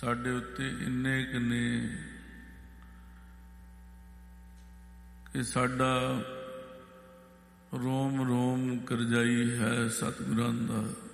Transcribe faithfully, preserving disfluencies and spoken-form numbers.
ਸਾਡੇ ਉੱਤੇ ਇੰਨੇ ਕੁ ਨੇ ਕਿ ਸਾਡਾ ਰੋਮ ਰੋਮ ਕਰਜਾਈ ਹੈ ਸਤਿਗੁਰਾਂ ਦਾ।